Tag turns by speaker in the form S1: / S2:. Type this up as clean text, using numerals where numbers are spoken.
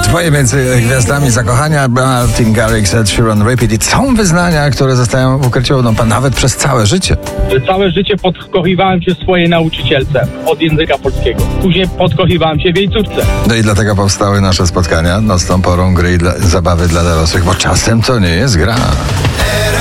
S1: Dwoje między gwiazdami zakochania, Martin Garrix, Ed Sheeran, Repeat. I są wyznania, które zostają w ukryciu nawet przez całe życie.
S2: Całe życie podkochiwałem się swojej nauczycielce od języka polskiego. Później podkochiwałem się w jej córce.
S1: No i dlatego powstały nasze spotkania nocną porą, gry i zabawy dla dorosłych, bo czasem to nie jest gra.